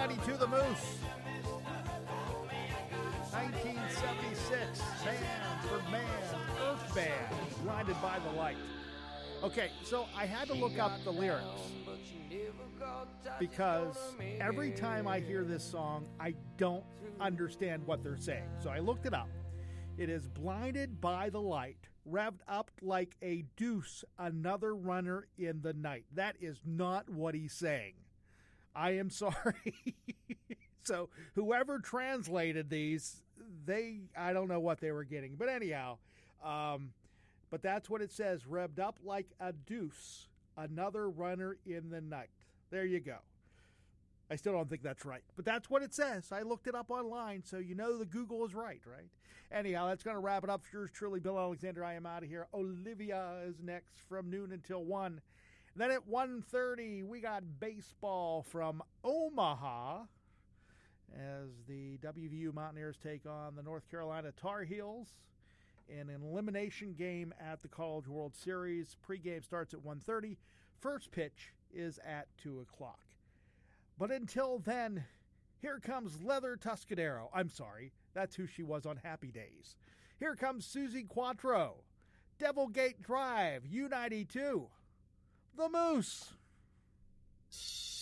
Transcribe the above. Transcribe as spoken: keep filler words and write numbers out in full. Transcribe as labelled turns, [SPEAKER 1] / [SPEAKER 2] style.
[SPEAKER 1] ninety-two, The Moose. nineteen seventy-six, Man for Man, Earth Band, Blinded by the Light. Okay, so I had to look up the lyrics because every time I hear this song, I don't understand what they're saying. So I looked it up. It is blinded by the light, revved up like a deuce, another runner in the night. That is not what he's saying. I am sorry. So whoever translated these, they, I don't know what they were getting. But anyhow, um, but that's what it says, revved up like a deuce, another runner in the night. There you go. I still don't think that's right, but that's what it says. I looked it up online, so you know the Google is right, right? Anyhow, that's going to wrap it up for yours truly, Bill Alexander. I am out of here. Olivia is next from noon until one. And then at one thirty, we got baseball from Omaha as the W V U Mountaineers take on the North Carolina Tar Heels in an elimination game at the College World Series. Pre-game starts at one thirty. First pitch is at two o'clock. But until then, here comes Leather Tuscadero. I'm sorry, that's who she was on Happy Days. Here comes Susie Quattro. Devilgate Drive, U ninety-two. The Moose.